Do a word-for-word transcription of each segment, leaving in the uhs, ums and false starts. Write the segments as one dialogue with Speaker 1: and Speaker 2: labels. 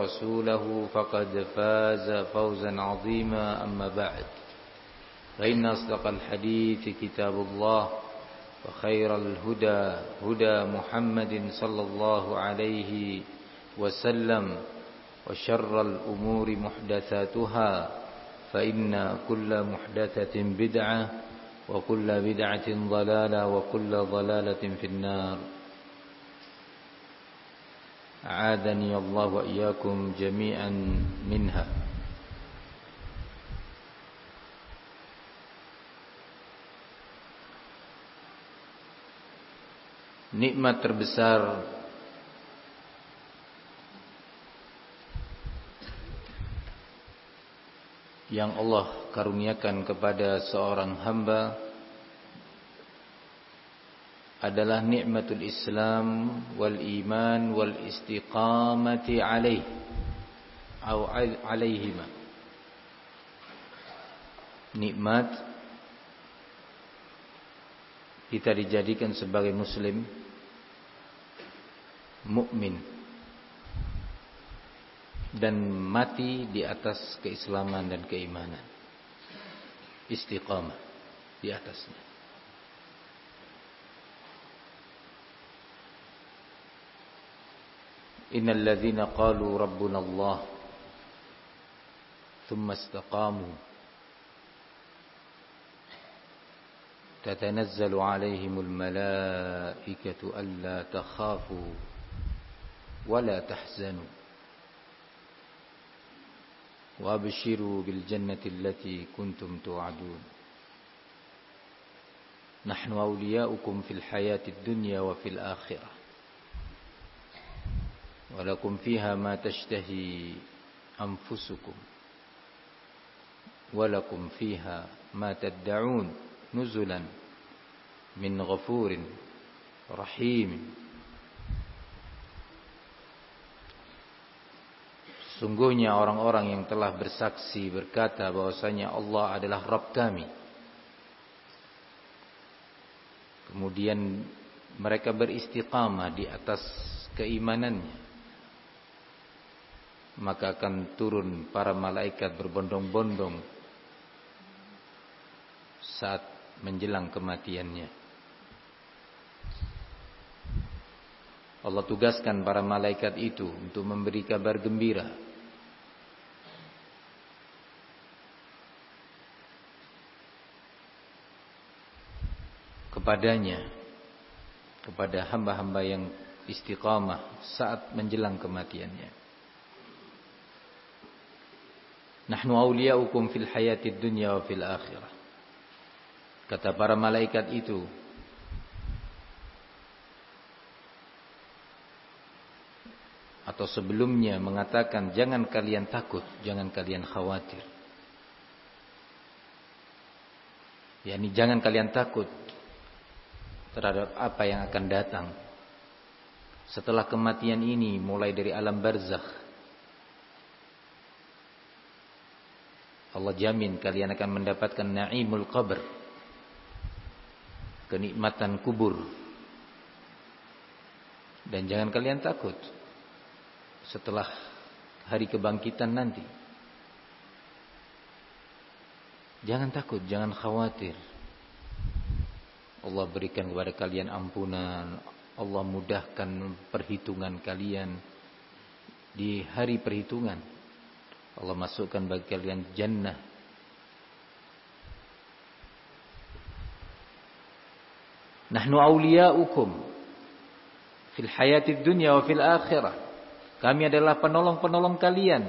Speaker 1: ورسوله فقد فاز فوزا عظيما. أما بعد، فإن أصدق الحديث كتاب الله، وخير الهدى هدى محمد صلى الله عليه وسلم، وشر الأمور محدثاتها، فإن كل محدثة بدعة، وكل بدعة ضلالة، وكل ضلالة في النار. أعاذني الله وإياكم جميعا منها. Nikmat terbesar yang Allah karuniakan kepada seorang hamba adalah nikmatul Islam wal iman wal istiqamati alaih atau alaihima. Nikmat kita dijadikan sebagai muslim, mukmin, dan mati di atas keislaman dan keimanan, istiqamah di atasnya. Innal ladzina qalu rabbuna Allah thumma istaqamu tatanazzalu alaihimul malaikatu alla takhafu wa la tahzanu wa abshiru bil jannati allati kuntum tu'adun. Nahnu awliya'ukum fil hayatid dunya wa fil akhirah. Walakum fiha ma tashtahi anfusukum, walakum fiha ma tad'un, nuzulan min ghafurin rahim. Sungguhnya orang-orang yang telah bersaksi berkata bahwasanya Allah adalah Rabb kami, kemudian mereka beristiqamah di atas keimanannya, maka akan turun para malaikat berbondong-bondong saat menjelang kematiannya. Allah tugaskan para malaikat itu untuk memberi kabar gembira kepadanya, kepada hamba-hamba yang istiqamah saat menjelang kematiannya. Nahnu awliya'ukum fil hayatid dunya wa fil akhirah. Kata para malaikat itu, atau sebelumnya mengatakan, jangan kalian takut, jangan kalian khawatir. yakni jangan kalian takut terhadap apa yang akan datang setelah kematian ini, mulai dari alam barzakh. Allah jamin kalian akan mendapatkan na'imul qabr, kenikmatan kubur. Dan jangan kalian takut setelah hari kebangkitan nanti. Jangan takut, jangan khawatir. Allah berikan kepada kalian ampunan, Allah mudahkan perhitungan kalian di hari perhitungan. Allah masukkan bagi kalian jannah. Nahnu awliya'ukum fil hayatid dunya wa fil akhirah. Kami adalah penolong-penolong kalian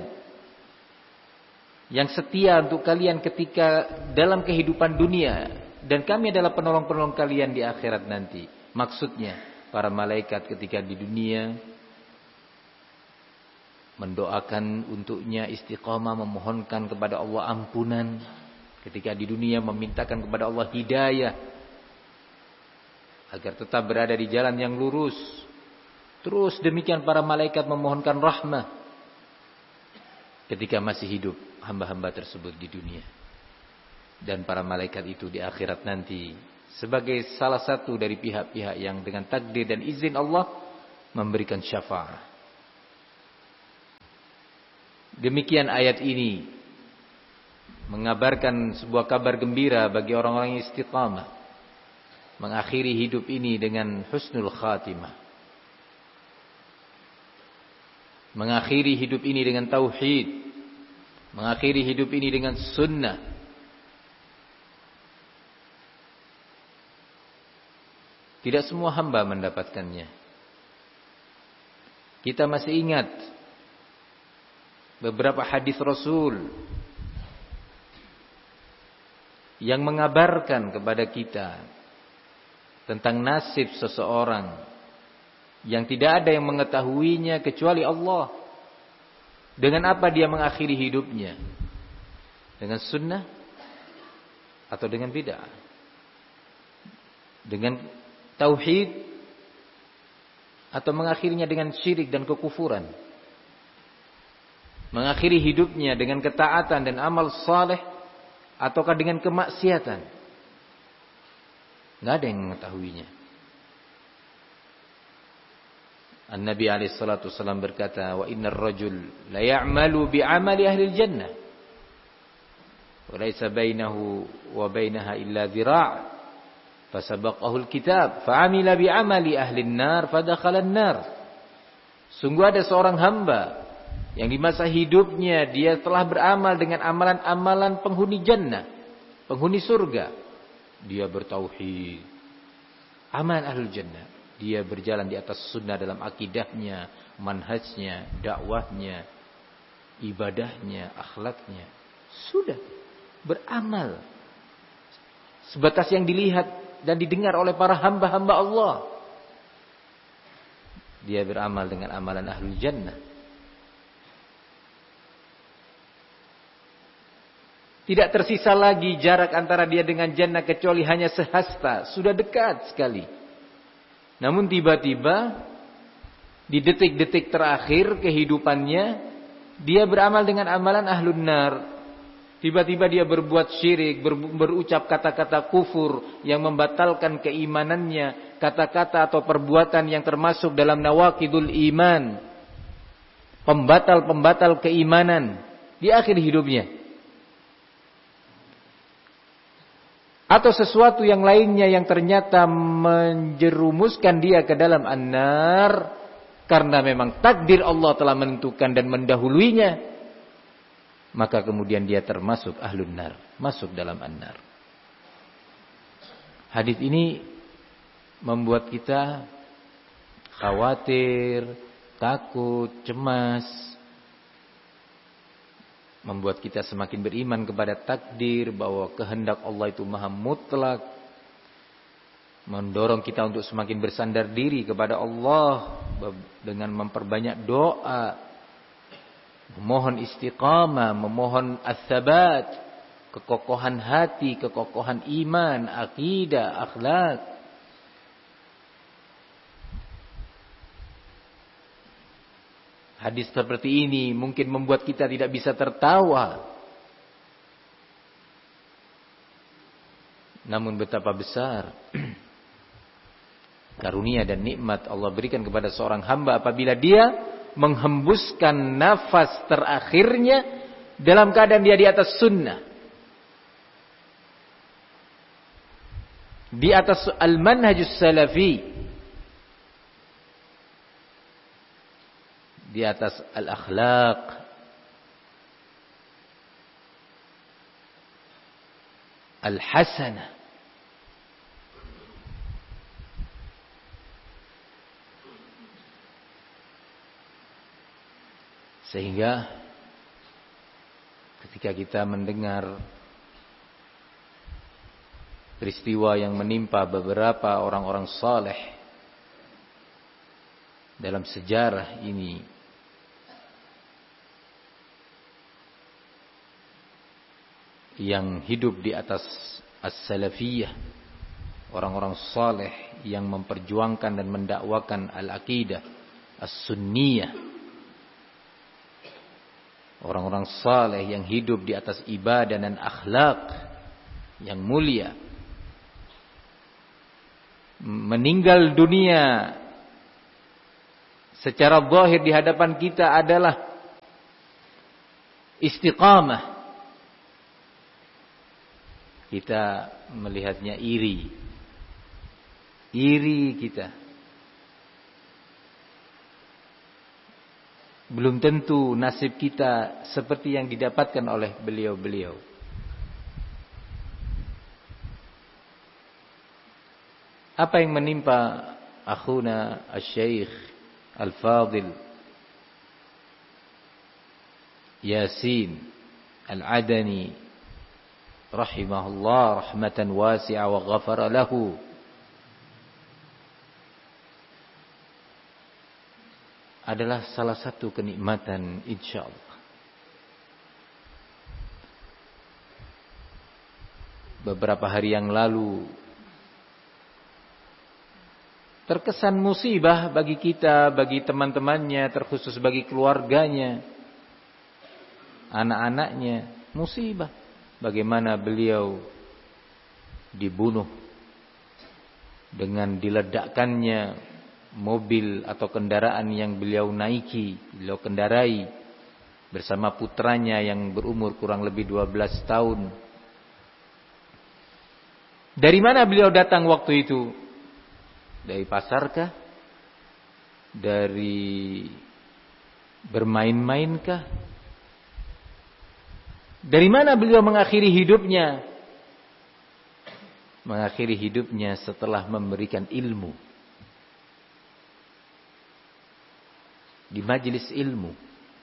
Speaker 1: yang setia untuk kalian ketika dalam kehidupan dunia, dan kami adalah penolong-penolong kalian di akhirat nanti. Maksudnya para malaikat ketika di dunia mendoakan untuknya istiqamah, memohonkan kepada Allah ampunan. Ketika di dunia memintakan kepada Allah hidayah agar tetap berada di jalan yang lurus. Terus demikian para malaikat memohonkan rahmah ketika masih hidup hamba-hamba tersebut di dunia. Dan para malaikat itu di akhirat nanti sebagai salah satu dari pihak-pihak yang dengan takdir dan izin Allah memberikan syafaat. Demikian ayat ini mengabarkan sebuah kabar gembira bagi orang-orang yang istiqamah, mengakhiri hidup ini dengan husnul khatimah, mengakhiri hidup ini dengan tauhid, mengakhiri hidup ini dengan sunnah. Tidak semua hamba mendapatkannya. Kita masih ingat beberapa hadis Rasul yang mengabarkan kepada kita tentang nasib seseorang yang tidak ada yang mengetahuinya kecuali Allah. Dengan apa dia mengakhiri hidupnya? Dengan sunnah atau dengan bid'ah? Dengan tauhid atau mengakhirinya dengan syirik dan kekufuran? Mengakhiri hidupnya dengan ketaatan dan amal saleh ataukah dengan kemaksiatan? Enggak ada yang mengetahuinya. An-Nabi alaihi salatu wasallam berkata, "Wa innar rajul la ya'malu bi'amali ahli al-jannah wa laysa bainahu wa bainaha illa dhira'. Fasabaqahu al-kitab fa'amila bi'amali ahli an-nar fadakhala an-nar." Sungguh ada seorang hamba yang di masa hidupnya dia telah beramal dengan amalan-amalan penghuni jannah, penghuni surga. Dia bertauhid, amal ahlul jannah. Dia berjalan di atas sunnah dalam akidahnya, manhajnya, dakwahnya, ibadahnya, akhlaknya. Sudah beramal sebatas yang dilihat dan didengar oleh para hamba-hamba Allah. Dia beramal dengan amalan ahlul jannah. Tidak tersisa lagi jarak antara dia dengan jannah kecuali hanya sehasta. Sudah dekat sekali. Namun tiba-tiba di detik-detik terakhir kehidupannya dia beramal dengan amalan ahlun nar. Tiba-tiba dia berbuat syirik, ber, berucap kata-kata kufur yang membatalkan keimanannya, kata-kata atau perbuatan yang termasuk dalam nawaqidul iman, pembatal-pembatal keimanan di akhir hidupnya. Atau sesuatu yang lainnya yang ternyata menjerumuskan dia ke dalam an-nar karena memang takdir Allah telah menentukan dan mendahuluinya. Maka kemudian dia termasuk ahlun nar, masuk dalam an-nar. Hadis ini membuat kita khawatir, takut, cemas. Membuat kita semakin beriman kepada takdir bahwa kehendak Allah itu maha mutlak. Mendorong kita untuk semakin bersandar diri kepada Allah dengan memperbanyak doa, memohon istiqamah, memohon ats-tsabat, kekokohan hati, kekokohan iman, akidah, akhlak. Hadis seperti ini mungkin membuat kita tidak bisa tertawa. Namun betapa besar karunia dan nikmat Allah berikan kepada seorang hamba apabila dia menghembuskan nafas terakhirnya dalam keadaan dia di atas sunnah, di atas al-manhajus salafi, di atas al-akhlaq, al-hasanah. Sehingga ketika kita mendengar peristiwa yang menimpa beberapa orang-orang saleh dalam sejarah ini, yang hidup di atas as-salafiyah, orang-orang saleh yang memperjuangkan dan mendakwakan al-aqidah as-sunniyah, orang-orang saleh yang hidup di atas ibadah dan akhlak yang mulia, meninggal dunia secara zahir di hadapan kita adalah istiqamah, kita melihatnya iri. Iri kita. Belum tentu nasib kita seperti yang didapatkan oleh beliau-beliau. Apa yang menimpa akhuna Asy-Syaikh Al-Fadil Yasin Al-Adani rahimahullah rahmatan wasi'a wa ghafara lahu, adalah salah satu kenikmatan insyaallah. Beberapa hari yang lalu terkesan musibah bagi kita, bagi teman-temannya, terkhusus bagi keluarganya, anak-anaknya, musibah. Bagaimana beliau dibunuh dengan diledakkannya mobil atau kendaraan yang beliau naiki, beliau kendarai bersama putranya yang berumur kurang lebih dua belas tahun. Dari mana beliau datang waktu itu? Dari pasarkah? Dari bermain-mainkah? Dari mana beliau mengakhiri hidupnya? Mengakhiri hidupnya setelah memberikan ilmu. Di majelis ilmu.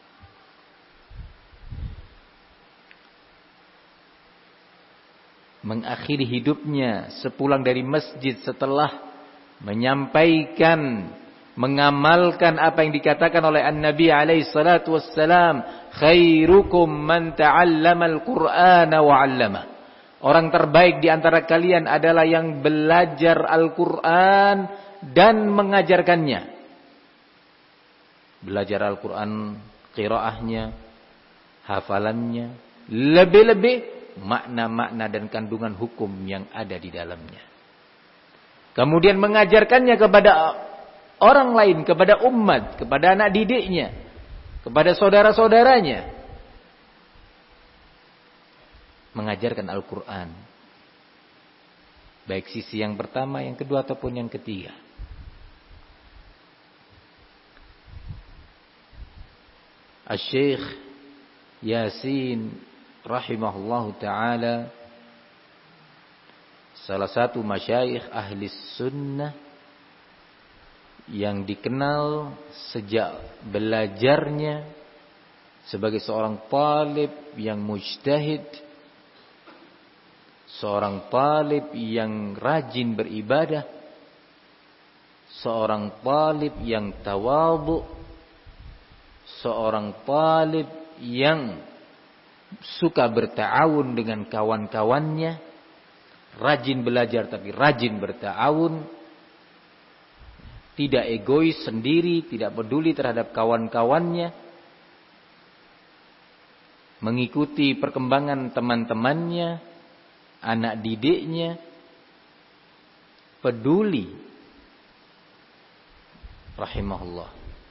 Speaker 1: Mengakhiri hidupnya sepulang dari masjid setelah menyampaikan, mengamalkan apa yang dikatakan oleh An-Nabi alaihi salatu wassalam, khairukum man ta'allamal Qur'ana wa 'allama. Orang terbaik di antara kalian adalah yang belajar Al-Qur'an dan mengajarkannya. Belajar Al-Qur'an, qiraahnya, hafalannya, lebih-lebih makna-makna dan kandungan hukum yang ada di dalamnya. Kemudian mengajarkannya kepada orang lain, kepada umat, kepada anak didiknya, kepada saudara-saudaranya. Mengajarkan Al-Quran. Baik sisi yang pertama, yang kedua, ataupun yang ketiga. Asy-Syaikh Yasin rahimahullahu ta'ala, salah satu masyayikh ahli sunnah yang dikenal sejak belajarnya sebagai seorang talib yang mujtahid, seorang talib yang rajin beribadah, seorang talib yang tawadhu, seorang talib yang suka berta'awun dengan kawan-kawannya, rajin belajar tapi rajin berta'awun, tidak egois sendiri, tidak peduli terhadap kawan-kawannya, mengikuti perkembangan teman-temannya, anak didiknya, peduli. Rahimahullah.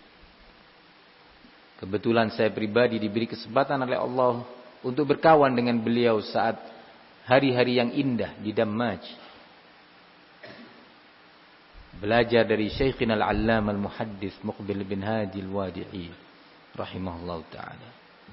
Speaker 1: Kebetulan saya pribadi diberi kesempatan oleh Allah untuk berkawan dengan beliau saat hari-hari yang indah di Dammaj. Belajar dari Syekhina Al-Allamah Al-Muhaddits Muqbil bin Hadi Al-Wadi'i rahimahullah ta'ala.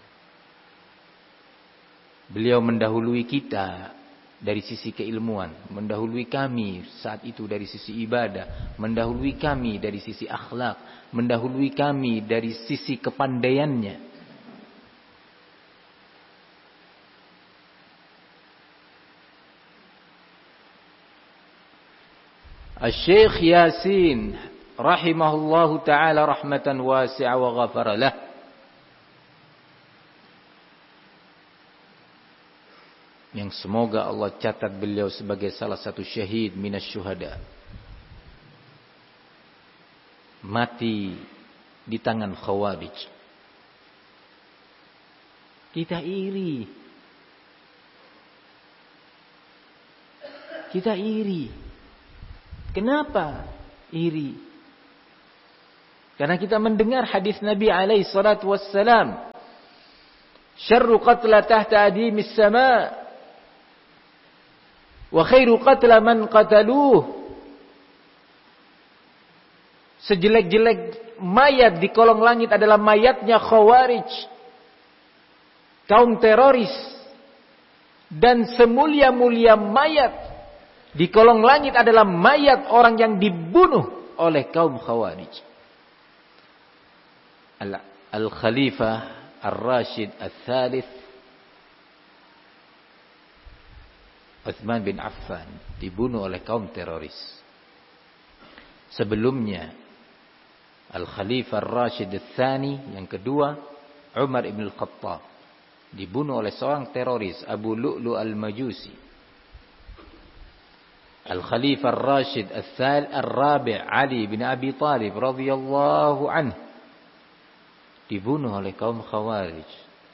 Speaker 1: Beliau mendahului kita dari sisi keilmuan, mendahului kami saat itu dari sisi ibadah, mendahului kami dari sisi akhlak, mendahului kami dari sisi kepandaiannya. Asy-Syaikh Yasin rahimahullahu ta'ala rahmatan wasi'a wa ghafara lah. Yang semoga Allah catat beliau sebagai salah satu syahid minas syuhada. Mati di tangan Khawarij. Kita iri. Kita iri. Kenapa iri? Karena kita mendengar hadis Nabi alaihi salatu wassalam Syarru qatla tahta adimis sama wa khairu qatla man qataluh. Sejelek-jelek mayat di kolong langit adalah mayatnya Khawarij, kaum teroris. Dan semulia-mulia mayat di kolong langit adalah mayat orang yang dibunuh oleh kaum Khawarij. Al-Khalifah Ar-Rashid Al-Thalith Uthman bin Affan dibunuh oleh kaum teroris. Sebelumnya Al-Khalifah Ar-Rashid Al-Thani, yang kedua, Umar ibn Al-Khattab, dibunuh oleh seorang teroris, Abu Lu'lu' Al-Majusi. Al-Khalifah Ar-Rashid Al-Thal Ar-Rabi' Ali bin Abi Talib radhiyallahu anhu, dibunuh oleh kaum Khawarij.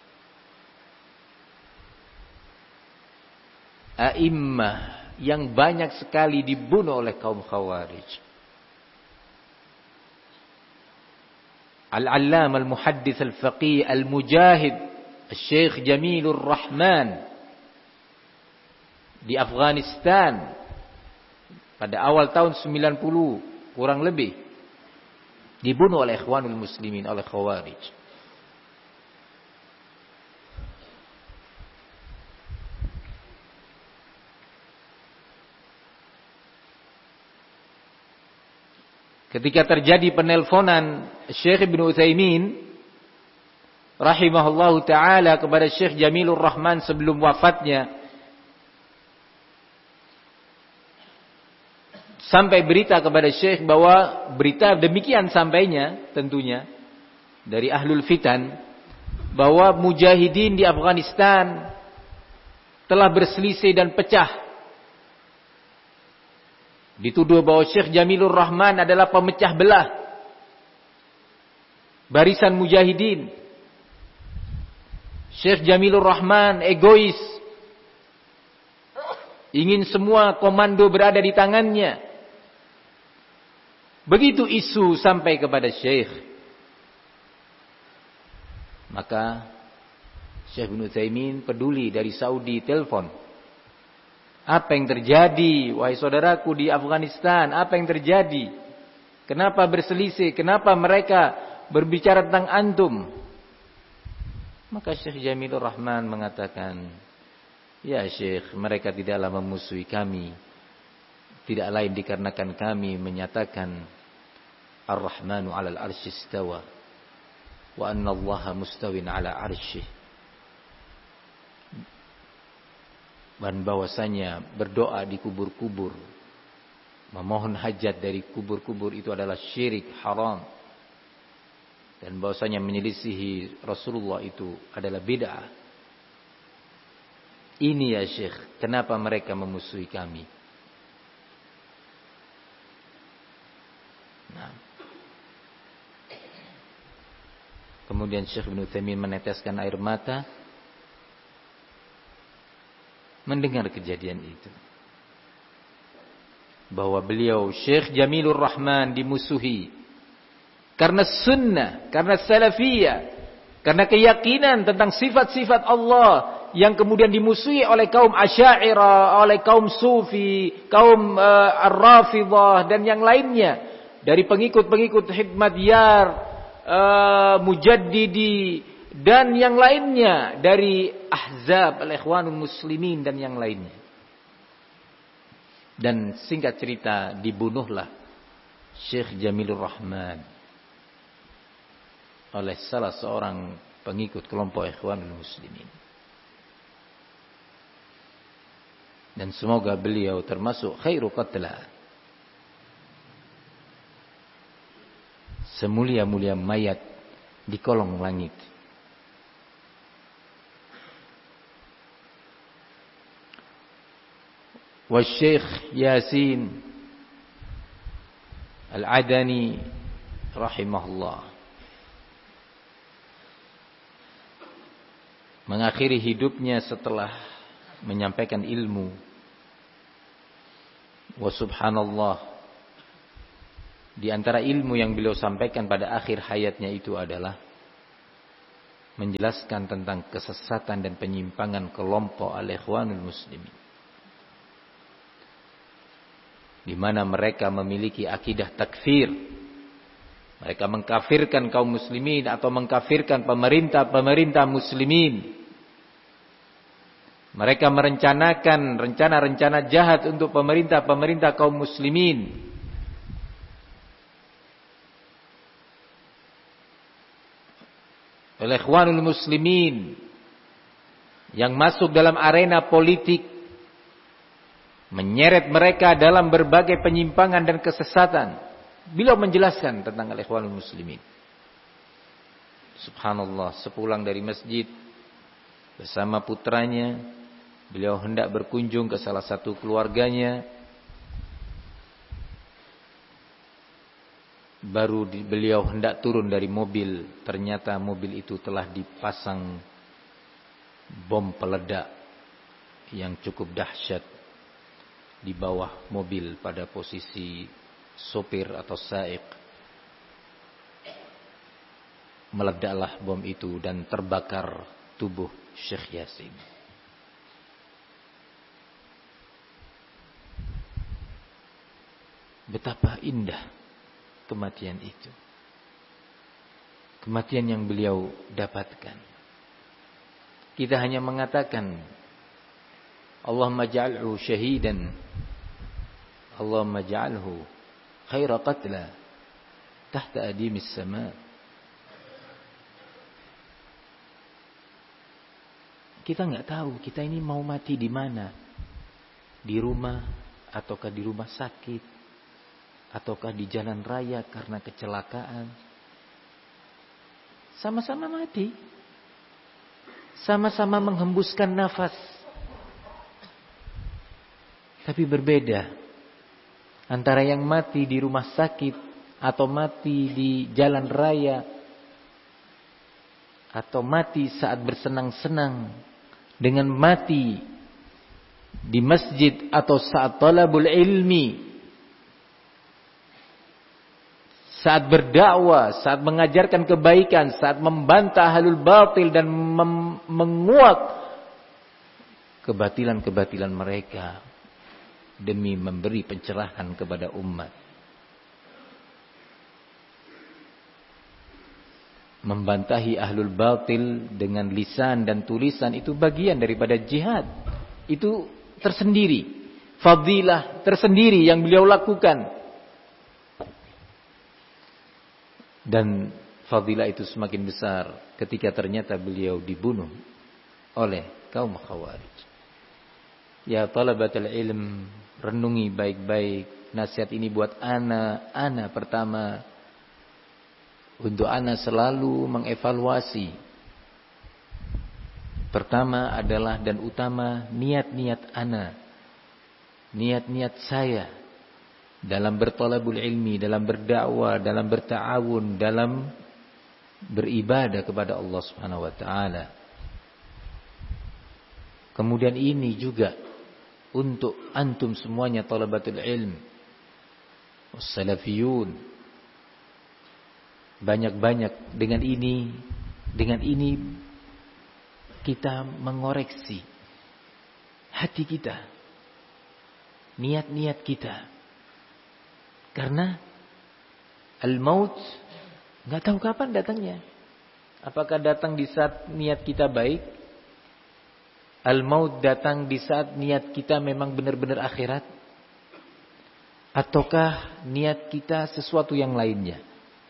Speaker 1: A'immah yang banyak sekali dibunuh oleh kaum Khawarij. Al-Allam Al-Muhaddits Al-Faqih Al-Mujahid Syekh Jamilur Rahman di Afghanistan pada awal tahun sembilan puluh kurang lebih dibunuh oleh Ikhwanul Muslimin, oleh Khawarij. Ketika terjadi penelponan Syekh Ibnu Utsaimin rahimahullahu taala kepada Syekh Jamilur Rahman sebelum wafatnya, sampai berita kepada Syekh bahwa berita demikian sampainya tentunya dari ahlul fitan, bahwa mujahidin di Afghanistan telah berselisih dan pecah. Dituduh bahwa Syekh Jamilur Rahman adalah pemecah belah barisan mujahidin. Syekh Jamilur Rahman egois, ingin semua komando berada di tangannya. Begitu isu sampai kepada Syekh, maka Syekh Ibnu Utsaimin peduli dari Saudi telepon. Apa yang terjadi, wahai saudaraku di Afghanistan? Apa yang terjadi? Kenapa berselisih? Kenapa mereka berbicara tentang antum? Maka Syekh Jamilur Rahman mengatakan, ya Syekh, mereka tidaklah memusuhi kami. Tidak lain dikarenakan kami menyatakan Ar-Rahmanu 'alal 'arsy istawa wa anna Allaha mustawin 'ala 'arsyih. Dan bahwasanya berdoa di kubur-kubur, memohon hajat dari kubur-kubur itu adalah syirik, haram. Dan bahwasanya menyelisihi Rasulullah itu adalah bid'ah. Ini ya Syekh, kenapa mereka memusuhi kami? Nah. Kemudian Syekh Ibnu Utsaimin meneteskan air mata mendengar kejadian itu, bahwa beliau Syekh Jamilur Rahman dimusuhi karena sunnah, karena salafiyah, karena keyakinan tentang sifat-sifat Allah, yang kemudian dimusuhi oleh kaum Asy'ariyah, oleh kaum Sufi, kaum uh, Ar-Rafidhah dan yang lainnya dari pengikut-pengikut Hikmatyar, uh, Mujaddidi dan yang lainnya dari Ahzab Al-Ikhwanul Muslimin dan yang lainnya. Dan singkat cerita, dibunuhlah Syekh Jamilur Rahman oleh salah seorang pengikut kelompok Ikhwanul Muslimin. Dan semoga beliau termasuk khairu qatla, semulia-mulia mayat di kolong langit. Syekh Yasin Al-Adani rahimahullah mengakhiri hidupnya setelah menyampaikan ilmu. Wa subhanallah, di antara ilmu yang beliau sampaikan pada akhir hayatnya itu adalah menjelaskan tentang kesesatan dan penyimpangan kelompok al-Ikhwanul Muslimin, di mana mereka memiliki akidah takfir. Mereka mengkafirkan kaum muslimin atau mengkafirkan pemerintah-pemerintah muslimin. Mereka merencanakan rencana-rencana jahat untuk pemerintah-pemerintah kaum muslimin. Al-Ikhwanul Muslimin yang masuk dalam arena politik, menyeret mereka dalam berbagai penyimpangan dan kesesatan. Beliau menjelaskan tentang Al-Ikhwanul Muslimin. Subhanallah, sepulang dari masjid bersama putranya, beliau hendak berkunjung ke salah satu keluarganya. Baru di, beliau hendak turun dari mobil, ternyata mobil itu telah dipasang bom peledak yang cukup dahsyat di bawah mobil pada posisi sopir atau saik. Meledaklah bom itu dan terbakar tubuh Syekh Yasin. Betapa indah kematian itu. Kematian yang beliau dapatkan. Kita hanya mengatakan, Allahumma ja'alhu syahidan, Allahumma ja'alhu khaira qatla tahta adimis sama. Kita nggak tahu kita ini mau mati di mana, di rumah ataukah di rumah sakit, ataukah di jalan raya karena kecelakaan. Sama-sama mati, sama-sama menghembuskan nafas, tapi berbeda antara yang mati di rumah sakit atau mati di jalan raya atau mati saat bersenang-senang dengan mati di masjid atau saat talabul ilmi, saat berdakwah, saat mengajarkan kebaikan, saat membantah ahlul batil dan mem- menguak kebatilan-kebatilan mereka demi memberi pencerahan kepada umat. Membantahi ahlul batil dengan lisan dan tulisan itu bagian daripada jihad. Itu tersendiri, fadilah tersendiri yang beliau lakukan. Dan fadilah itu semakin besar ketika ternyata beliau dibunuh oleh kaum Khawarij. Ya talabatul ilm, renungi baik-baik nasihat ini buat ana, ana pertama, untuk ana selalu mengevaluasi. Pertama adalah dan utama niat-niat ana, niat-niat saya dalam bertalabul ilmi, dalam berdakwah, dalam berta'awun, dalam beribadah kepada Allah Subhanahu wa taala. Kemudian ini juga untuk antum semuanya talabatul ilm, wassalafiyun. Banyak-banyak dengan ini, dengan ini kita mengoreksi hati kita, niat-niat kita. Karena al-maut nggak tahu kapan datangnya. Apakah datang di saat niat kita baik? Al-maut datang di saat niat kita memang benar-benar akhirat? Ataukah niat kita sesuatu yang lainnya?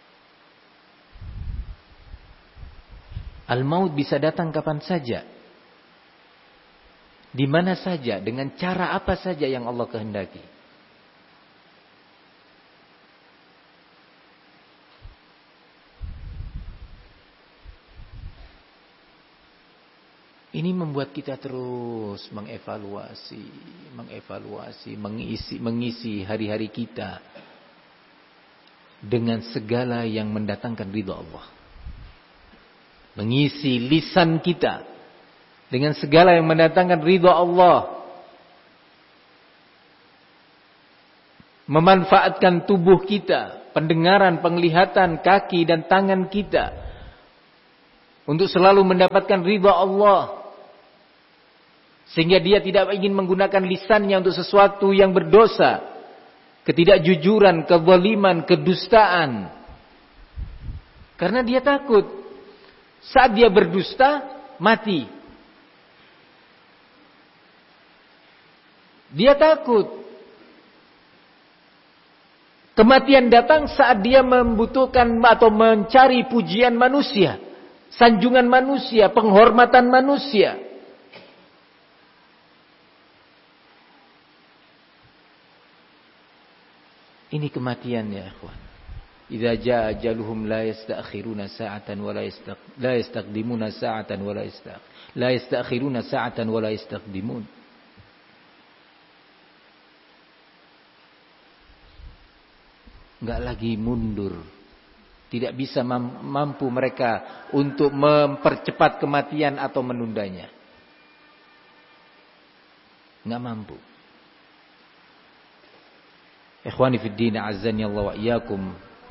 Speaker 1: Al-maut bisa datang kapan saja, di mana saja, dengan cara apa saja yang Allah kehendaki. Ini membuat kita terus mengevaluasi, mengevaluasi, mengisi, mengisi hari-hari kita dengan segala yang mendatangkan ridha Allah. Mengisi lisan kita dengan segala yang mendatangkan ridha Allah. Memanfaatkan tubuh kita, pendengaran, penglihatan, kaki dan tangan kita untuk selalu mendapatkan ridha Allah, sehingga dia tidak ingin menggunakan lisannya untuk sesuatu yang berdosa, ketidakjujuran, kezaliman, kedustaan. Karena dia takut saat dia berdusta mati. Dia takut kematian datang saat dia membutuhkan atau mencari pujian manusia, sanjungan manusia, penghormatan manusia. Ini kematian ya ikhwan. Idza jaa ajaluhum la yastakhiruna sa'atan wa la yastaq la yastaqdimuna sa'atan wa la yastaq la yastakhiruna sa'atan wa la yastaqdimun. Enggak lagi mundur. Tidak bisa mampu mereka untuk mempercepat kematian atau menundanya. Enggak mampu. Ikhwani fid din, azzani Allah wa iyyakum.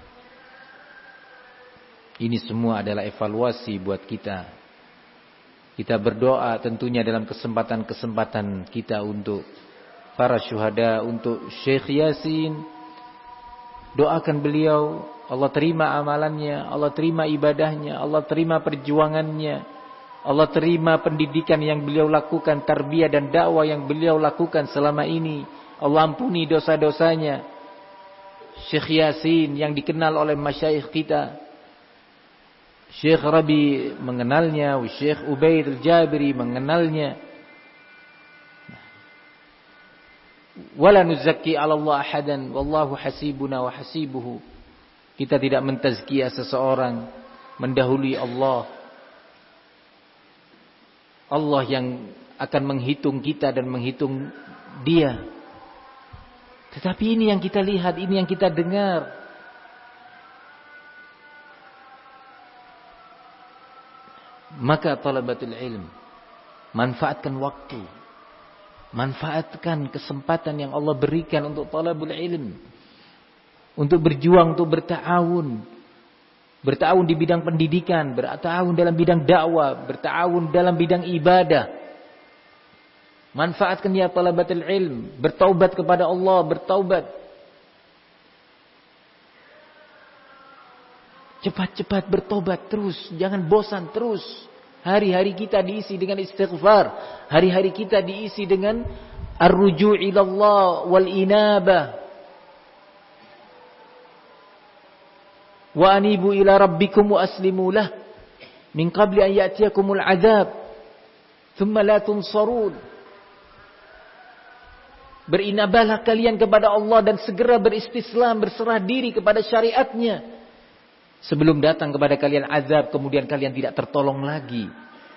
Speaker 1: Ini semua adalah evaluasi buat kita. Kita berdoa tentunya dalam kesempatan-kesempatan kita untuk para syuhada, untuk Syekh Yasin. Doakan beliau, Allah terima amalannya, Allah terima ibadahnya, Allah terima perjuangannya, Allah terima pendidikan yang beliau lakukan, tarbiyah dan dakwah yang beliau lakukan selama ini. Allah ampuni dosa-dosanya. Syekh Yasin yang dikenal oleh masyayikh kita, Syekh Rabi mengenalnya, Syekh Ubaid al-Jabiri mengenalnya. Wala nuzakki 'ala Allah ahadan wallahu hasibuna wa hasibuhu. Kita tidak mentazkiyah seseorang, mendahului Allah. Allah yang akan menghitung kita dan menghitung dia. Tetapi ini yang kita lihat, ini yang kita dengar. Maka talabatul ilm, manfaatkan waktu, manfaatkan kesempatan yang Allah berikan untuk talabul ilm, untuk berjuang, untuk berta'awun, berta'awun di bidang pendidikan, berta'awun dalam bidang dakwah, berta'awun dalam bidang ibadah. Manfaatkan ya talabatul ilm, bertaubat kepada Allah, bertaubat. Cepat-cepat bertobat terus, jangan bosan terus. Hari-hari kita diisi dengan istighfar, hari-hari kita diisi dengan ar-ruju' ila Allah wal inabah. Wa anibu ila rabbikum wa aslimu lah min qabli an ya'tiyakumul adzab thumma la tunsarun. Berinabahlah kalian kepada Allah dan segera beristislam, berserah diri kepada syariatnya. Sebelum datang kepada kalian azab, kemudian kalian tidak tertolong lagi.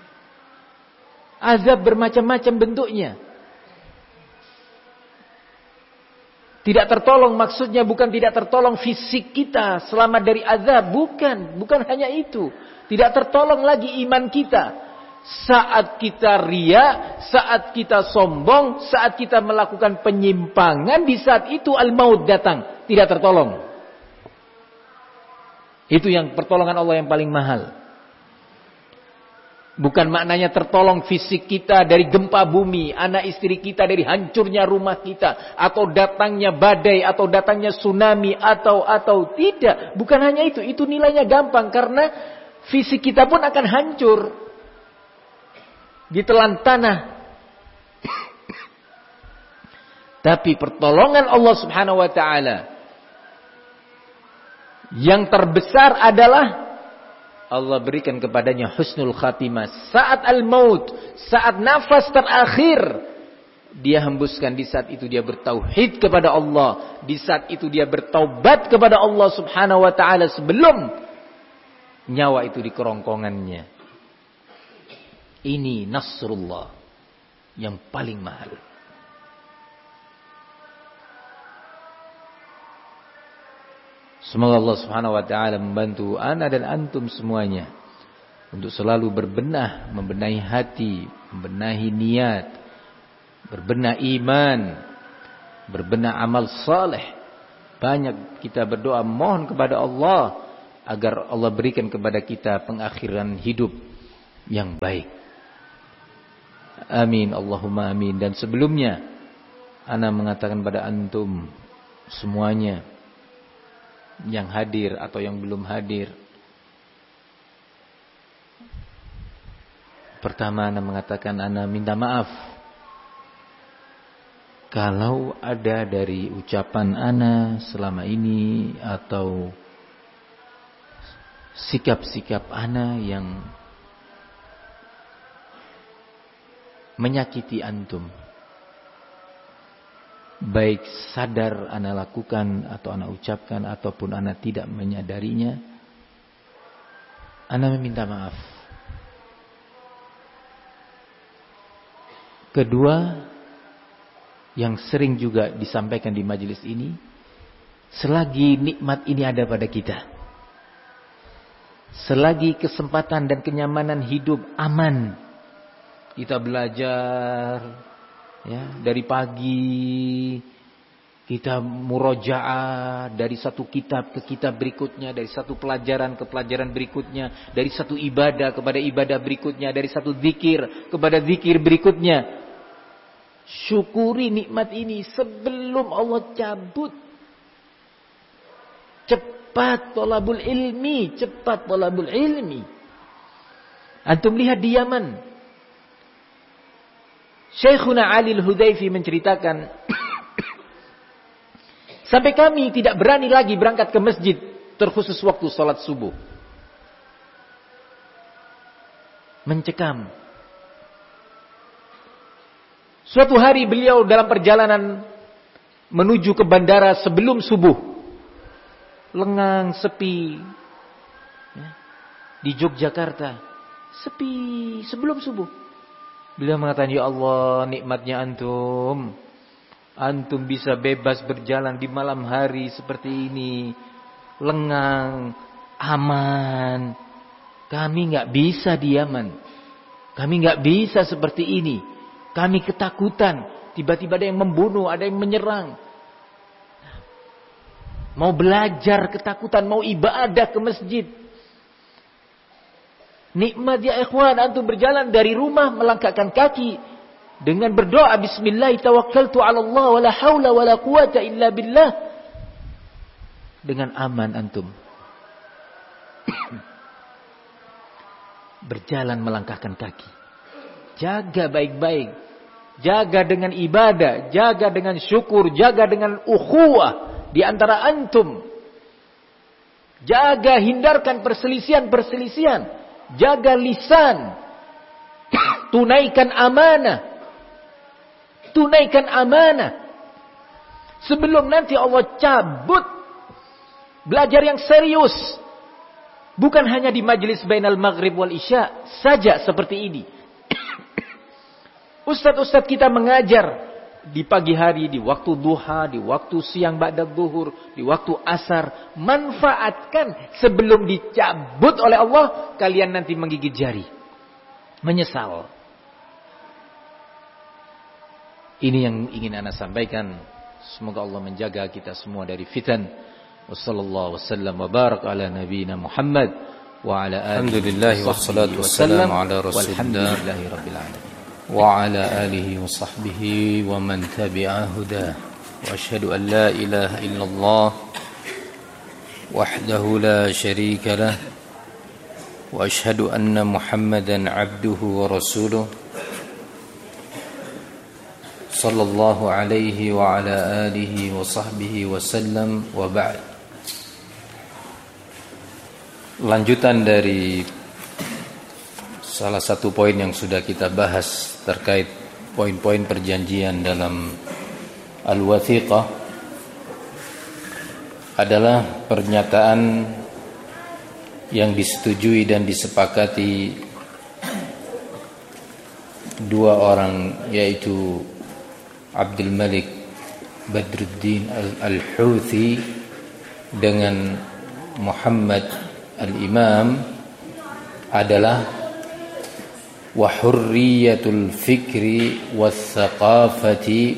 Speaker 1: Azab bermacam-macam bentuknya. Tidak tertolong maksudnya bukan tidak tertolong fisik kita selamat dari azab. Bukan, bukan hanya itu. Tidak tertolong lagi iman kita. Saat kita ria, saat kita sombong, saat kita melakukan penyimpangan, di saat itu al-maut datang. Tidak tertolong. Itu yang pertolongan Allah yang paling mahal. Bukan maknanya tertolong fisik kita dari gempa bumi, anak istri kita dari hancurnya rumah kita, atau datangnya badai, atau datangnya tsunami, atau atau tidak. Bukan hanya itu, itu nilainya gampang karena fisik kita pun akan hancur, ditelan tanah. Tapi pertolongan Allah Subhanahu wa taala yang terbesar adalah Allah berikan kepadanya husnul khatimah. Saat al-maut, saat nafas terakhir, dia hembuskan, di saat itu dia bertauhid kepada Allah. Di saat itu dia bertaubat kepada Allah Subhanahu wa taala sebelum nyawa itu di kerongkongannya. Ini nasrullah yang paling mahal. Semoga Allah Subhanahu wa taala membantu ana dan antum semuanya untuk selalu berbenah, membenahi hati, membenahi niat, berbenah iman, berbenah amal saleh. Banyak kita berdoa mohon kepada Allah agar Allah berikan kepada kita pengakhiran hidup yang baik. Amin, Allahumma amin. Dan sebelumnya ana mengatakan pada antum semuanya yang hadir atau yang belum hadir, pertama ana mengatakan ana minta maaf kalau ada dari ucapan ana selama ini atau sikap-sikap ana yang menyakiti antum, baik sadar ana lakukan atau ana ucapkan ataupun ana tidak menyadarinya. Ana meminta maaf. Kedua, yang sering juga disampaikan di majelis ini, selagi nikmat ini ada pada kita, selagi kesempatan dan kenyamanan hidup aman, kita belajar ya, dari pagi kita murojaah dari satu kitab ke kitab berikutnya, dari satu pelajaran ke pelajaran berikutnya, dari satu ibadah kepada ibadah berikutnya, dari satu zikir kepada zikir berikutnya. Syukuri nikmat ini sebelum Allah cabut. Cepat thalabul ilmi, cepat thalabul ilmi. Antum lihat di Yaman, Syekhuna Ali Al-Hudayfi menceritakan, sampai kami tidak berani lagi berangkat ke masjid, terkhusus waktu sholat subuh. Mencekam. Suatu hari beliau dalam perjalanan menuju ke bandara sebelum subuh. Lengang, sepi. Di Yogyakarta. Sepi sebelum subuh. Beliau mengatakan, ya Allah, nikmatnya antum. Antum bisa bebas berjalan di malam hari seperti ini. Lengang, aman. Kami gak bisa di Yaman. Kami gak bisa seperti ini. Kami ketakutan. Tiba-tiba ada yang membunuh, ada yang menyerang. Mau belajar ketakutan, mau ibadah ke masjid. Nikmat ya ikhwan, antum berjalan dari rumah melangkahkan kaki dengan berdoa bismillah tawakkaltu 'ala Allah wala haula wala quwata illa billah. Dengan aman antum. Berjalan melangkahkan kaki. Jaga baik-baik. Jaga dengan ibadah, jaga dengan syukur, jaga dengan ukhuwah di antara antum. Jaga, hindarkan perselisihan-perselisihan. Jaga lisan. Tunaikan amanah. Tunaikan amanah. Sebelum nanti Allah cabut. Belajar yang serius. Bukan hanya di majlis bainal maghrib wal isya saja seperti ini. Ustadz-ustadz kita mengajar di pagi hari, di waktu duha, di waktu siang ba'da zuhur, di waktu asar. Manfaatkan sebelum dicabut oleh Allah, kalian nanti menggigit jari. Menyesal. Ini yang ingin ana sampaikan. Semoga Allah menjaga kita semua dari fitan. Wassallallahu wasallam wa barak ala nabiyina Muhammad wa ala alihi wassalatu wassalamu ala rasulillah walhamdulillahi rabbil alamin. وعلى آله وصحبه ومن تبع هداه وأشهد أن لا إله إلا الله وحده لا شريك له وأشهد أن محمدا عبده ورسوله صلى الله عليه وعلى آله وصحبه وسلم وبعد. Lanjutan dari salah satu poin yang sudah kita bahas terkait poin-poin perjanjian dalam Al-Wathiqah adalah pernyataan yang disetujui dan disepakati dua orang, yaitu Abdul Malik Badruddin Al-Houthi dengan Muhammad Al-Imam adalah wa hurriyatul fikri was thaqafati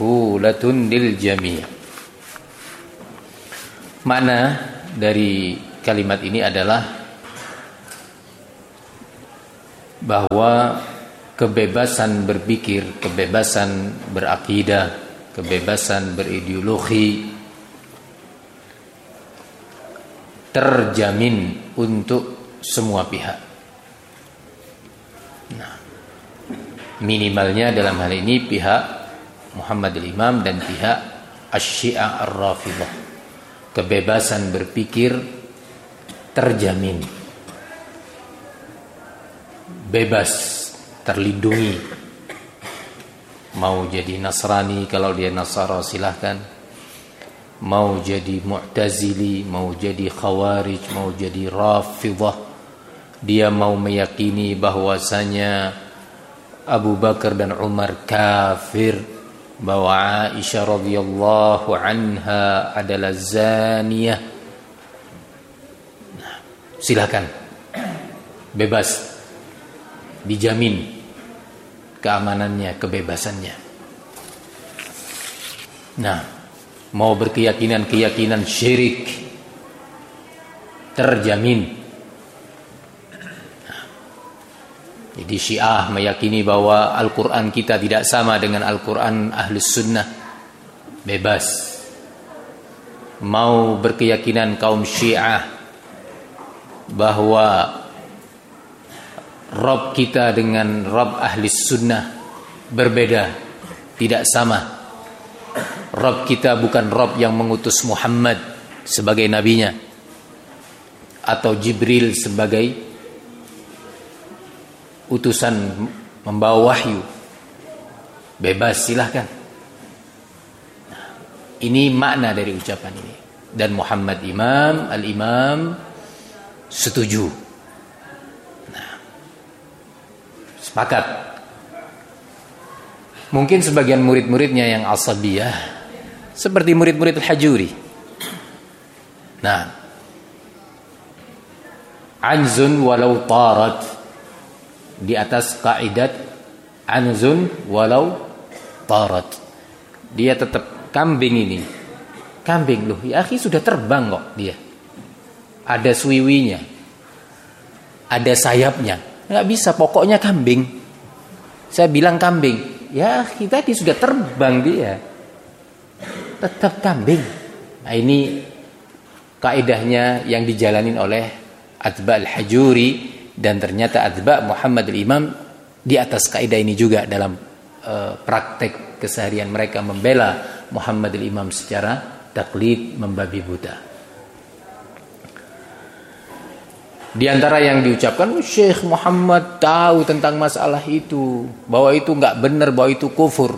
Speaker 1: makfulatun lil jami'. Makna dari kalimat ini adalah bahwa kebebasan berpikir, kebebasan berakidah, kebebasan berideologi terjamin untuk semua pihak. Nah, minimalnya dalam hal ini pihak Muhammad al-Imam dan pihak Asy-Syiah Ar-Rafidhah. Kebebasan berpikir terjamin, bebas, terlindungi. Mau jadi Nasrani, kalau dia Nasara silahkan. Mau jadi Mu'tazili, mau jadi Khawarij, mau jadi Rafidhah, dia mau meyakini bahwasanya Abu Bakar dan Umar kafir, bahwa Aisyah radhiyallahu anha adalah zaniyah, nah, silakan, bebas, dijamin keamanannya, kebebasannya. Nah, mau berkeyakinan-keyakinan syirik, terjamin. Nah, jadi Syiah meyakini bahwa Al-Quran kita tidak sama dengan Al-Quran Ahlus Sunnah, bebas. Mau berkeyakinan kaum Syiah bahwa Rabb kita dengan Rabb Ahlus Sunnah berbeda, tidak sama. Rabb kita bukan Rabb yang mengutus Muhammad sebagai nabinya atau Jibril sebagai utusan membawa wahyu. Bebas, silahkan. Nah, ini makna dari ucapan ini. Dan Muhammad Imam, Al-Imam setuju. Nah, sepakat. Mungkin sebagian murid-muridnya yang asabiyah, seperti murid-murid Al-Hajuri. Nah, anzun walau tarat, di atas kaidat anzun walau tarat, dia tetap kambing ini. Kambing loh, ya akhi, sudah terbang kok dia. Ada suwiwinya, ada sayapnya. Nggak bisa, pokoknya kambing. Saya bilang kambing. Ya, kita tadi sudah terbang dia, tetap kambing. Nah, ini kaidahnya yang dijalanin oleh atba al-Hajuri, dan ternyata atba Muhammad al-Imam di atas kaidah ini juga dalam uh, praktek keseharian mereka membela Muhammad al-Imam secara taklid, membabi buta. Di antara yang diucapkan, Syekh Muhammad tahu tentang masalah itu, bahwa itu nggak benar, bahwa itu kufur.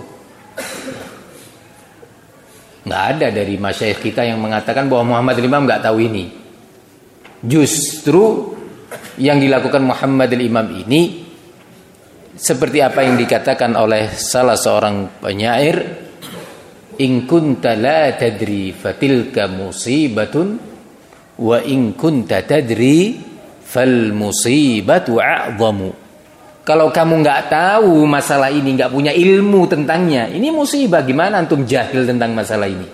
Speaker 1: Nggak ada dari masyayikh kita yang mengatakan bahwa Muhammad al-Imam nggak tahu ini. Justru yang dilakukan Muhammad al-Imam ini seperti apa yang dikatakan oleh salah seorang penyair, in kunta la tadri fatilka musibatun wa in kunta tadri fal musibatu a'zamu. Kalau kamu nggak tahu masalah ini, nggak punya ilmu tentangnya, ini musibah. Gimana antum jahil tentang masalah ini?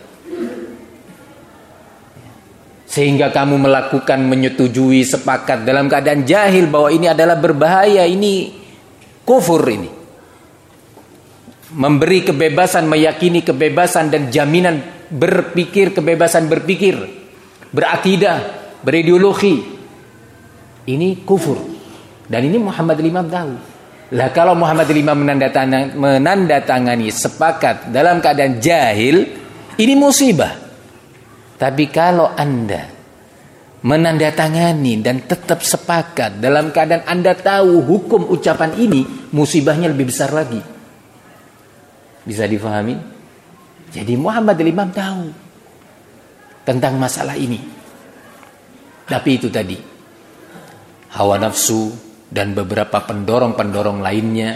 Speaker 1: Sehingga kamu melakukan, menyetujui, sepakat dalam keadaan jahil bahwa ini adalah berbahaya, ini kufur ini. Memberi kebebasan, meyakini kebebasan dan jaminan berpikir, kebebasan berpikir, berakidah, berideologi, ini kufur. Dan ini Muhammad al-Imam tahu. Lah kalau Muhammad al-Imam menandatangani, menandatangani sepakat dalam keadaan jahil, ini musibah. Tapi kalau Anda menandatangani dan tetap sepakat dalam keadaan Anda tahu hukum ucapan ini, musibahnya lebih besar lagi. Bisa difahami? Jadi Muhammad al-Imam tahu tentang masalah ini. Tapi itu tadi, hawa nafsu dan beberapa pendorong-pendorong lainnya,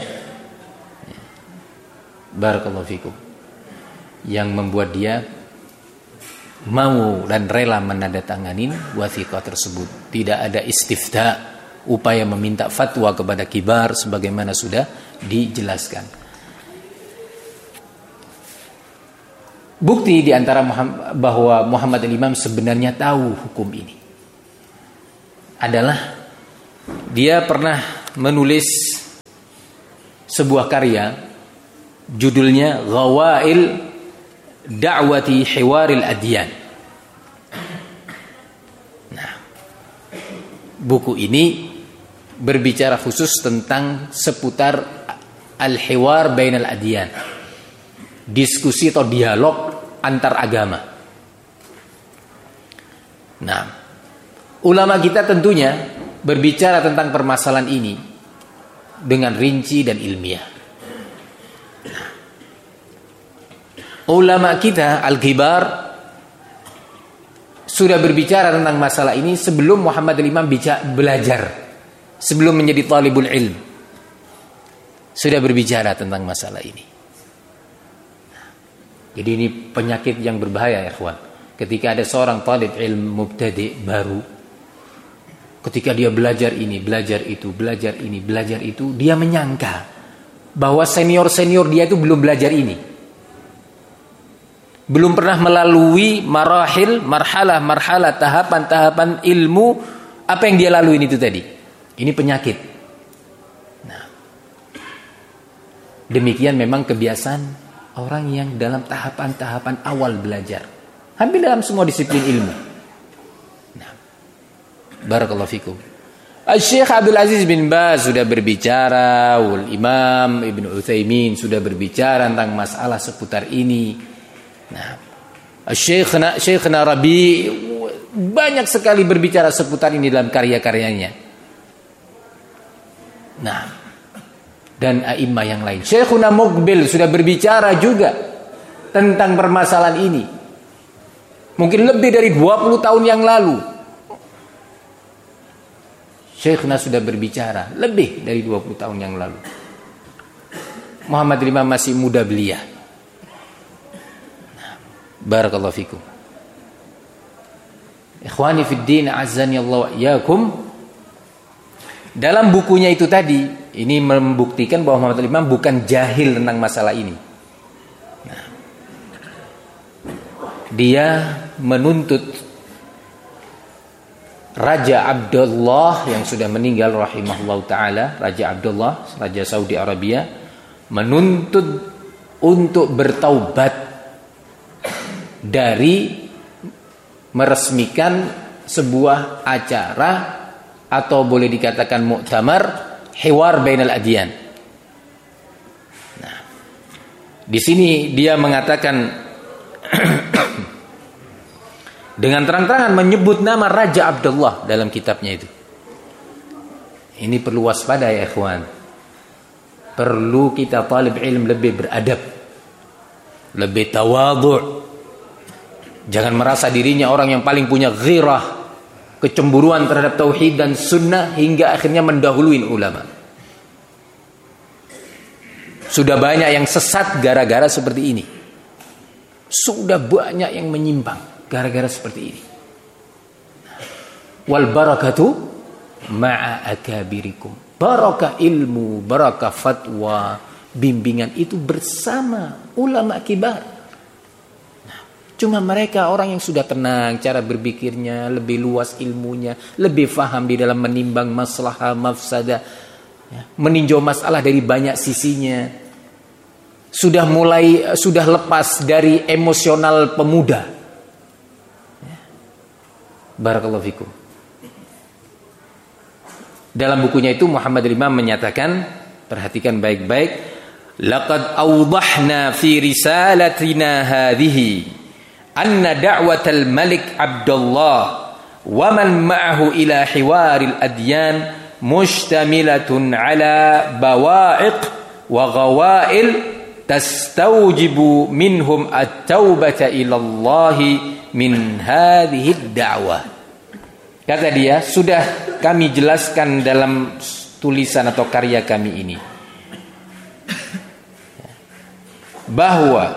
Speaker 1: barakallahu fikum, yang membuat dia mau dan rela menandatangani wasiqah tersebut. Tidak ada istifta, upaya meminta fatwa kepada kibar sebagaimana sudah dijelaskan. Bukti di antara Muhammad, bahwa Muhammad al-Imam sebenarnya tahu hukum ini. adalah dia pernah menulis sebuah karya judulnya Ghawail Da'wati Hiwaril Adyan. Nah, buku ini berbicara khusus tentang seputar al-hiwar bainal adyan, diskusi atau dialog antar agama. Nah, ulama kita tentunya berbicara tentang permasalahan ini dengan rinci dan ilmiah. Nah, ulama kita al-kibar sudah berbicara tentang masalah ini sebelum Muhammad al-Imam belajar, sebelum menjadi talibul ilm, sudah berbicara tentang masalah ini. Jadi ini penyakit yang berbahaya ya ikhwan. Ketika ada seorang talib ilm mubtadi baru, ketika dia belajar ini, belajar itu, belajar ini, belajar itu, dia menyangka bahwa senior-senior dia itu belum belajar ini, belum pernah melalui marahil, marhalah, marhalah, tahapan-tahapan ilmu apa yang dia lalui itu tadi. Ini penyakit. Nah, demikian memang kebiasaan orang yang dalam tahapan-tahapan awal belajar, hampir dalam semua disiplin ilmu. Nah, barakallahu fikum. Syekh Abdul Aziz bin Baz sudah berbicara, wal Imam Ibnu Utsaimin sudah berbicara tentang masalah seputar ini. Nah, Syekhna Syekhna Rabi banyak sekali berbicara seputar ini dalam karya-karyanya. Nah, dan a'immah yang lain. Syekhuna Muqbil sudah berbicara juga tentang permasalahan ini. Mungkin lebih dari dua puluh tahun yang lalu. Syekhna sudah berbicara lebih dari dua puluh tahun yang lalu. Muhammad Imam masih muda belia. Nah, barakallahu fikum. Ikhwani fid din, azzani Allah wa iyyakum. Dalam bukunya itu tadi, ini membuktikan bahwa Muhammad Imam bukan jahil tentang masalah ini. Nah, dia menuntut Raja Abdullah yang sudah meninggal rahimahullah ta'ala, Raja Abdullah, Raja Saudi Arabia, menuntut untuk bertaubat dari meresmikan sebuah acara atau boleh dikatakan muktamar hiwar bainal adyan. Nah, di sini dia mengatakan dengan terang-terangan menyebut nama Raja Abdullah dalam kitabnya itu. Ini perlu waspada ya ikhwan. Perlu kita talib ilm lebih beradab, lebih tawadhu'. Jangan merasa dirinya orang yang paling punya ghirah, kecemburuan terhadap tauhid dan sunnah hingga akhirnya mendahului ulama. Sudah banyak yang sesat gara-gara seperti ini. Sudah banyak yang menyimpang gara-gara seperti ini. Wal barakatu ma'a akabirikum. Barakah ilmu, barakah fatwa, bimbingan itu bersama ulama kibar. Cuma mereka orang yang sudah tenang, cara berpikirnya lebih luas ilmunya, lebih faham di dalam menimbang maslahah mafsadah, ya, meninjau masalah dari banyak sisinya. Sudah mulai sudah lepas dari emosional pemuda. Ya. Barakallahu fikum. Dalam bukunya itu Muhammad Imam menyatakan, perhatikan baik-baik, laqad awdahna fi risalatina hadhihi anna da'watal Malik Abdullah wa man ma'ahu ila hiwaril adyan mustamilatun ala bawa'iq wa ghawail tastawjibu minhum at-taubata ila Allah min hadhihi ad-da'wah. Kata dia, sudah kami jelaskan dalam tulisan atau karya kami ini bahwa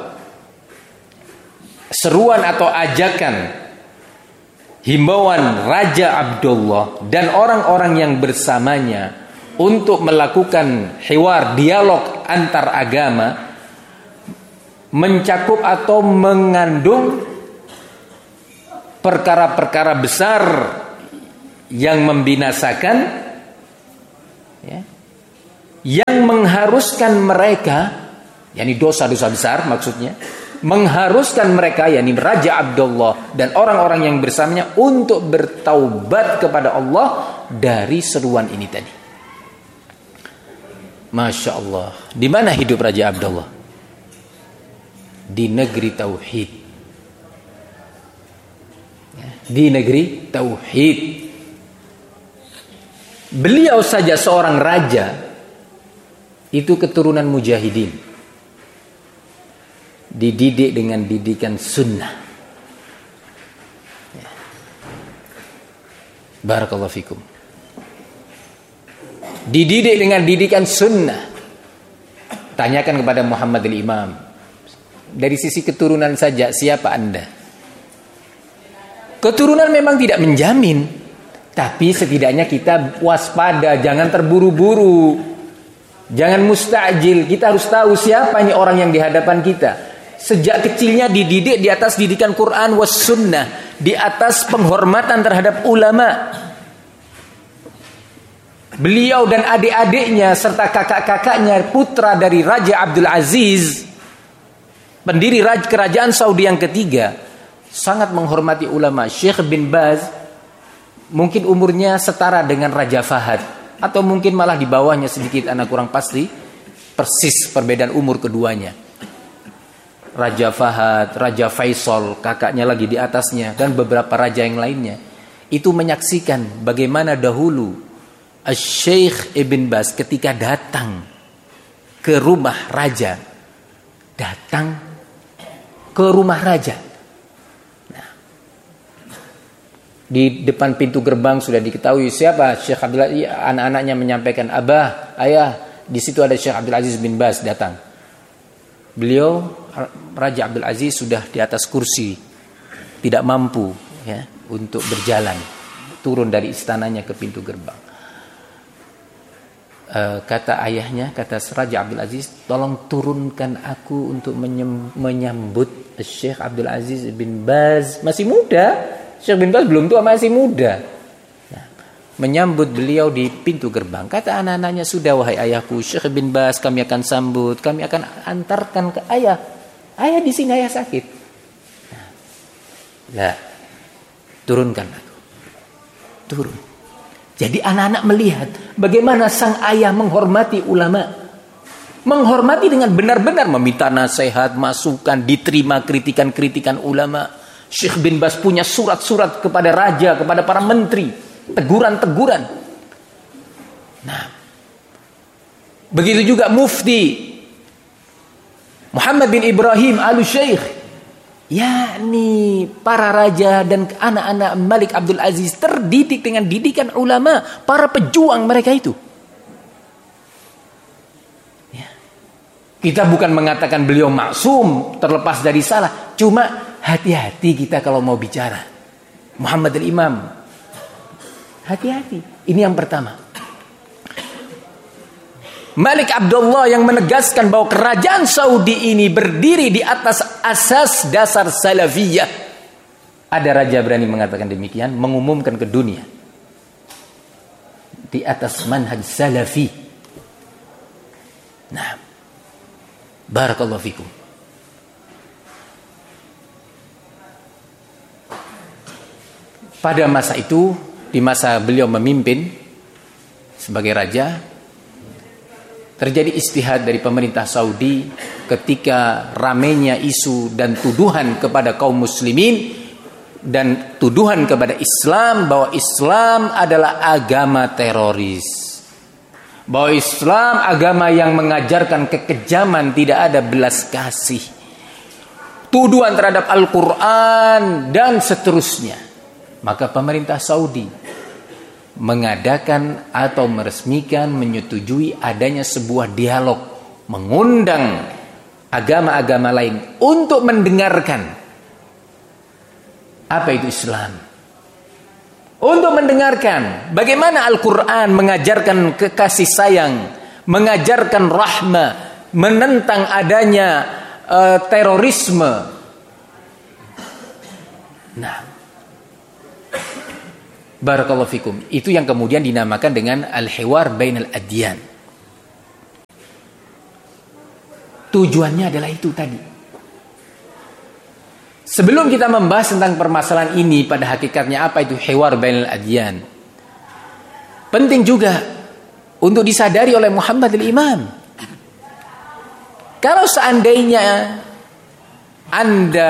Speaker 1: seruan atau ajakan himbauan Raja Abdullah dan orang-orang yang bersamanya untuk melakukan hiwar, dialog antar agama mencakup atau mengandung perkara-perkara besar
Speaker 2: yang membinasakan, ya, yang mengharuskan mereka, yakni dosa-dosa besar maksudnya, mengharuskan mereka, yakni Raja Abdullah dan orang-orang yang bersamanya untuk bertaubat kepada Allah dari seruan ini tadi. Masya Allah. Di mana hidup Raja Abdullah? Di negeri tauhid. Di negeri tauhid. Beliau saja seorang raja, itu keturunan mujahidin, dididik dengan didikan sunnah. Barakallahu fikum. Dididik dengan didikan sunnah. Tanyakan kepada Muhammad al-Imam, dari sisi keturunan saja siapa anda? Keturunan memang tidak menjamin, tapi setidaknya kita waspada, jangan terburu-buru, jangan mustajil. Kita harus tahu siapa ini orang yang di hadapan kita. Sejak kecilnya dididik di atas didikan Quran was sunnah, di atas penghormatan terhadap ulama. Beliau dan adik-adiknya serta kakak-kakaknya, putra dari Raja Abdul Aziz, pendiri kerajaan Saudi yang ketiga, sangat menghormati ulama. Syekh bin Baz mungkin umurnya setara dengan Raja Fahad, atau mungkin malah di bawahnya sedikit, anak kurang pasti persis perbedaan umur keduanya. Raja Fahad, Raja Faisal, kakaknya lagi di atasnya, dan beberapa raja yang lainnya, itu menyaksikan bagaimana dahulu Syekh Ibn Baz ketika datang ke rumah raja, datang ke rumah raja. Nah, di depan pintu gerbang sudah diketahui siapa Syekh Abdul Aziz. Anak-anaknya menyampaikan, abah, ayah, di situ ada Syekh Abdul Aziz bin Baz datang. Beliau, Raja Abdul Aziz, sudah di atas kursi, tidak mampu ya untuk berjalan, turun dari istananya ke pintu gerbang. Uh, kata ayahnya, kata Raja Abdul Aziz, tolong turunkan aku untuk menyambut Syekh Abdul Aziz bin Baz. Masih muda, Syekh bin Baz belum tua, masih muda. Nah, menyambut beliau di pintu gerbang. Kata anak-anaknya, sudah wahai ayahku, Syekh bin Baz kami akan sambut, kami akan antarkan ke ayah. Ayah di sini, ayah sakit. Nah, nah, turunkan aku. Turun. Jadi anak-anak melihat bagaimana sang ayah menghormati ulama. Menghormati dengan benar-benar meminta nasihat, masukan, diterima kritikan-kritikan ulama. Syekh bin Baz punya surat-surat kepada raja, kepada para menteri, teguran-teguran. Nah, begitu juga mufti Muhammad bin Ibrahim al-Syekh, yakni para raja dan anak-anak Malik Abdul Aziz terdidik dengan didikan ulama, para pejuang mereka itu. Ya. Kita bukan mengatakan beliau maksum, terlepas dari salah, cuma hati-hati kita kalau mau bicara. Muhammad al-Imam, hati-hati. Ini yang pertama. Malik Abdullah yang menegaskan bahwa kerajaan Saudi ini berdiri di atas asas dasar salafiyah. Ada raja berani mengatakan demikian, mengumumkan ke dunia. Di atas manhaj salafi. Nah, barakallahu fikum. Pada masa itu, di masa beliau memimpin sebagai raja, terjadi istihad dari pemerintah Saudi ketika ramainya isu dan tuduhan kepada kaum muslimin dan tuduhan kepada Islam bahwa Islam adalah agama teroris, bahwa Islam agama yang mengajarkan kekejaman, tidak ada belas kasih, tuduhan terhadap Al-Quran dan seterusnya. Maka pemerintah Saudi mengadakan atau meresmikan, menyetujui adanya sebuah dialog, mengundang agama-agama lain untuk mendengarkan apa itu Islam, untuk mendengarkan bagaimana Al-Quran mengajarkan kekasih sayang, mengajarkan rahmah, menentang adanya uh, terorisme. Nah, Barakallahu fikum. Itu yang kemudian dinamakan dengan al-hiwar bainal adyan. Tujuannya adalah itu tadi. Sebelum kita membahas tentang permasalahan ini, pada hakikatnya apa itu hiwar bainal adyan, penting juga untuk disadari oleh Muhammad al-Imam. Kalau seandainya Anda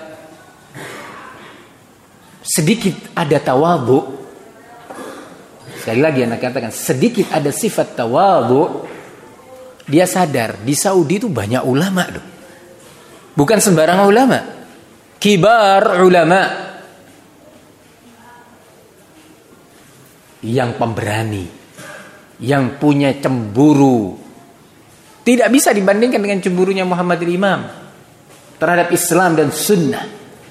Speaker 2: sedikit ada tawadhu, sekali lagi anak katakan sedikit ada sifat tawadhu, dia sadar di Saudi itu banyak ulama loh. Bukan sembarangan ulama. Kibar ulama yang pemberani, yang punya cemburu, tidak bisa dibandingkan dengan cemburunya Muhammad al-Imam terhadap Islam dan Sunnah.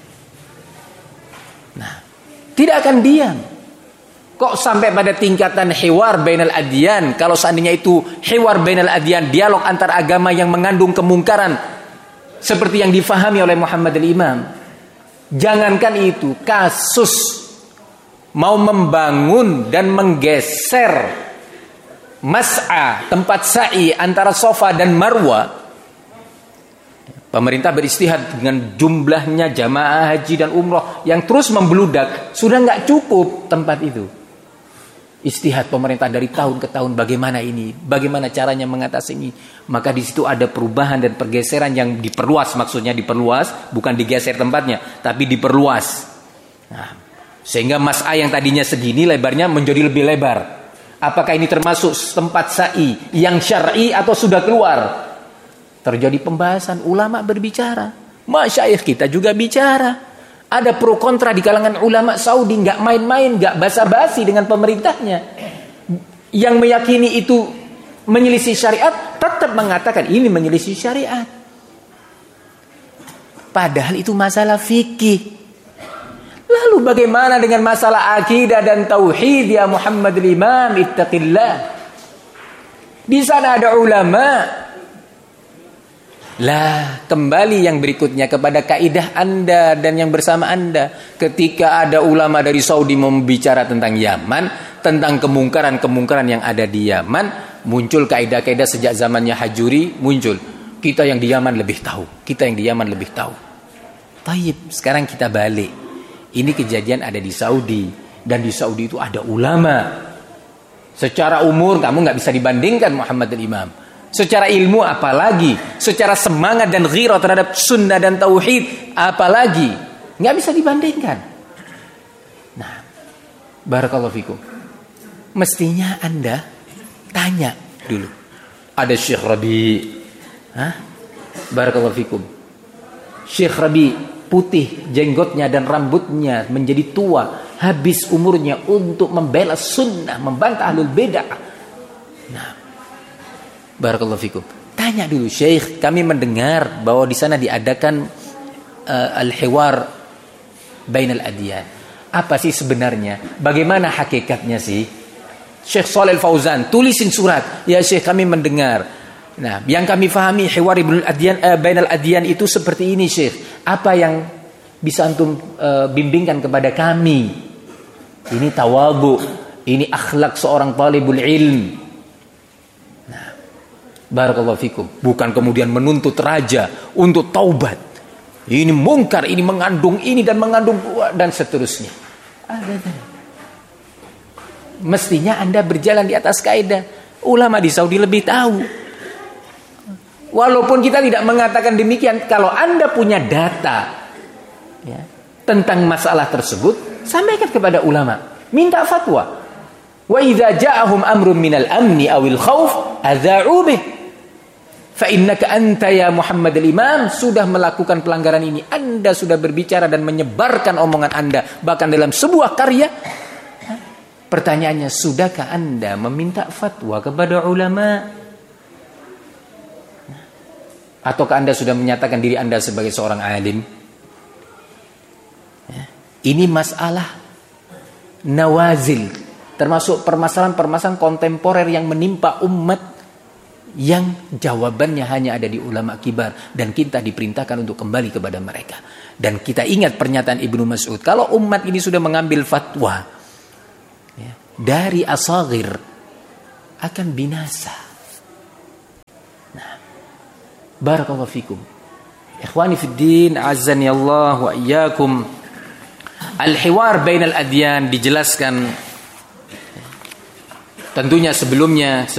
Speaker 2: Nah, tidak akan diam. Kok sampai pada tingkatan hiwar bainal adyan? Kalau seandainya itu hiwar bainal adyan, dialog antar agama yang mengandung kemungkaran seperti yang difahami oleh Muhammad al-Imam, jangankan itu, kasus mau membangun dan menggeser mas'a, tempat sa'i antara Safa dan Marwa, pemerintah beristihad dengan jumlahnya jamaah haji dan umroh yang terus membludak, sudah nggak cukup tempat itu. Istihad pemerintah dari tahun ke tahun, bagaimana ini, bagaimana caranya mengatasi ini. Maka di situ ada perubahan dan pergeseran yang diperluas, maksudnya diperluas, bukan digeser tempatnya, tapi diperluas. Nah, sehingga mas'a yang tadinya segini lebarnya menjadi lebih lebar. Apakah ini termasuk tempat sa'i yang syar'i atau sudah keluar? Terjadi pembahasan, ulama berbicara, masyayikh kita juga bicara. Ada pro kontra di kalangan ulama Saudi, nggak main-main, nggak basa-basi dengan pemerintahnya. Yang meyakini itu menyelisih syariat tetap mengatakan ini menyelisih syariat. Padahal itu masalah fikih. Lalu bagaimana dengan masalah akidah dan tauhid ya Muhammad al-Imam, ittaqillah. Di sana ada ulama. Lah, kembali yang berikutnya kepada kaidah Anda dan yang bersama Anda. Ketika ada ulama dari Saudi membicara tentang Yaman, tentang kemungkaran-kemungkaran yang ada di Yaman, muncul kaidah-kaidah sejak zamannya Hajuri, muncul. Kita yang di Yaman lebih tahu, kita yang di Yaman lebih tahu. Taib, sekarang kita balik. Ini kejadian ada di Saudi, dan di Saudi itu ada ulama. Secara umur kamu nggak bisa dibandingkan Muhammad al-Imam. Secara ilmu apalagi, secara semangat dan ghirah terhadap sunnah dan tauhid apalagi, nggak bisa dibandingkan. Nah, barakallahu fikum. Mestinya Anda tanya dulu. Ada Syekh Rabi, hah? Barakallahu fikum. Syekh Rabi putih jenggotnya dan rambutnya menjadi tua, habis umurnya untuk membela sunnah, membantah ahlul bidah. Nah, barakallahu fikum. Tanya dulu, Syekh, kami mendengar bahwa di sana diadakan uh, al-hiwar bainal adyan. Apa sih sebenarnya? Bagaimana hakikatnya sih? Syekh Shalih Al-Fauzan tulisin surat. Ya Syekh, kami mendengar. Nah, yang kami fahami hiwar ibnul adyan uh, bainal adyan itu seperti ini, Syekh. Apa yang bisa antum uh, bimbingkan kepada kami? Ini tawadhu, ini akhlak seorang talibul ilm. Barakallahu fikum. Bukan kemudian menuntut raja untuk taubat. Ini mungkar, ini mengandung ini dan mengandung dan seterusnya. Mestinya Anda berjalan di atas kaidah. Ulama di Saudi lebih tahu. Walaupun kita tidak mengatakan demikian, kalau Anda punya data ya, tentang masalah tersebut, sampaikan kepada ulama. Minta fatwa. Wa idza ja'ahum amrun minal amni awil khauf adza'u bih. Fa innaka anta ya Muhammad al-Imam sudah melakukan pelanggaran ini. Anda sudah berbicara dan menyebarkan omongan Anda bahkan dalam sebuah karya. Pertanyaannya, sudahkah Anda meminta fatwa kepada ulama? Ataukah Anda sudah menyatakan diri Anda sebagai seorang alim? Ini masalah nawazil, termasuk permasalahan-permasalahan kontemporer yang menimpa umat, yang jawabannya hanya ada di ulama kibar, dan kita diperintahkan untuk kembali kepada mereka. Dan kita ingat pernyataan Ibnu Mas'ud, kalau umat ini sudah mengambil fatwa ya, dari asagir akan binasa. Nah, barakallahu fikum. Ikhwani fid din, azzani Allah wa iyyakum. Al-hiwar bainal adyan dijelaskan tentunya sebelumnya